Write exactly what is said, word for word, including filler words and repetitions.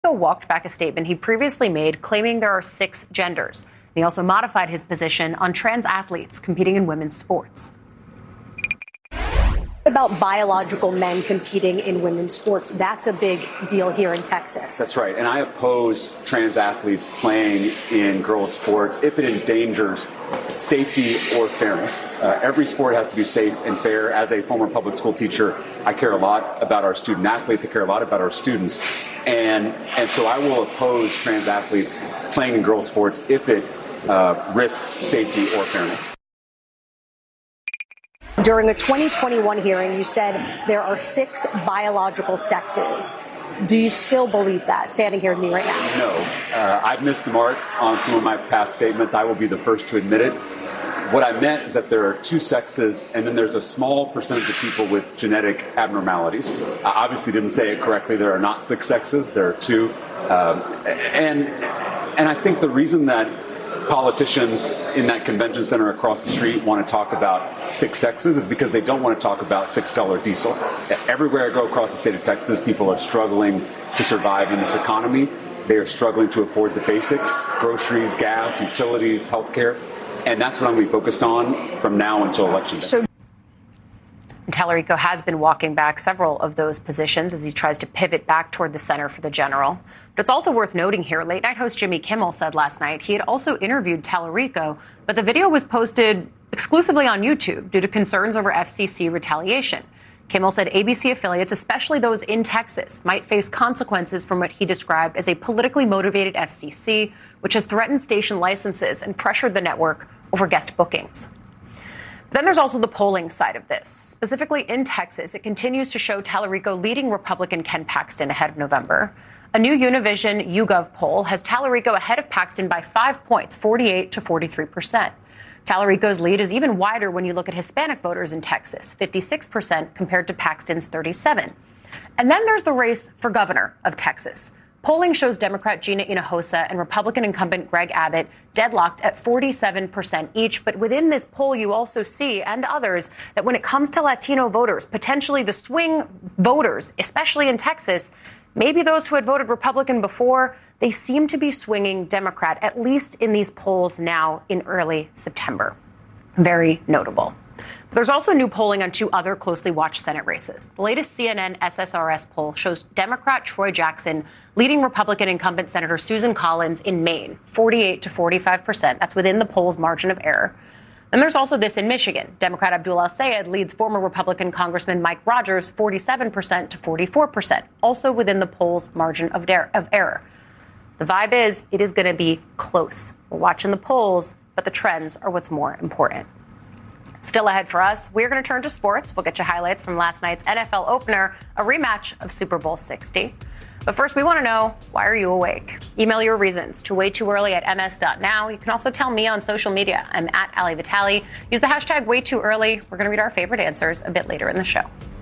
walked back a statement he previously made claiming there are six genders. He also modified his position on trans athletes competing in women's sports. About biological men competing in women's sports. That's a big deal here in Texas. That's right. And I oppose trans athletes playing in girls' sports if it endangers safety or fairness. Uh, every sport has to be safe and fair. As a former public school teacher, I care a lot about our student athletes. I care a lot about our students. And, and so I will oppose trans athletes playing in girls' sports if it uh, risks safety or fairness. During a twenty twenty-one hearing, you said there are six biological sexes. Do you still believe that, standing here with me right now? No. Uh, I've missed the mark on some of my past statements. I will be the first to admit it. What I meant is that there are two sexes, and then there's a small percentage of people with genetic abnormalities. I obviously didn't say it correctly. There are not six sexes. There are two. Um, and, and I think the reason that politicians in that convention center across the street want to talk about six sexes is because they don't want to talk about six dollar diesel. Everywhere I go across the state of Texas, people are struggling to survive in this economy. They are struggling to afford the basics, groceries, gas, utilities, healthcare. And that's what I'm going to be focused on from now until election day. So- Tallarico has been walking back several of those positions as he tries to pivot back toward the center for the general. But it's also worth noting here, late night host Jimmy Kimmel said last night he had also interviewed Tallarico, but the video was posted exclusively on YouTube due to concerns over F C C retaliation. Kimmel said A B C affiliates, especially those in Texas, might face consequences from what he described as a politically motivated F C C, which has threatened station licenses and pressured the network over guest bookings. Then there's also the polling side of this. Specifically in Texas, it continues to show Tallarico leading Republican Ken Paxton ahead of November. A new Univision YouGov poll has Tallarico ahead of Paxton by five points, forty-eight to forty-three percent. Tallarico's lead is even wider when you look at Hispanic voters in Texas, fifty-six percent compared to Paxton's thirty-seven. And then there's the race for governor of Texas. Polling shows Democrat Gina Hinojosa and Republican incumbent Greg Abbott deadlocked at forty-seven percent each. But within this poll, you also see, and others, that when it comes to Latino voters, potentially the swing voters, especially in Texas, maybe those who had voted Republican before, they seem to be swinging Democrat, at least in these polls now in early September. Very notable. There's also new polling on two other closely watched Senate races. The latest C N N S S R S poll shows Democrat Troy Jackson leading Republican incumbent Senator Susan Collins in Maine, forty-eight to forty-five percent. That's within the poll's margin of error. And there's also this in Michigan. Democrat Abdul El-Sayed leads former Republican Congressman Mike Rogers, forty-seven percent to forty-four percent, also within the poll's margin of, der- of error. The vibe is it is going to be close. We're watching the polls, but the trends are what's more important. Still ahead for us, we're going to turn to sports. We'll get you highlights from last night's N F L opener, a rematch of Super Bowl sixty. But first, we want to know, why are you awake? Email your reasons to way too early at m s dot now. You can also tell me on social media. I'm at Ali Vitale. Use the hashtag way too early. We're going to read our favorite answers a bit later in the show.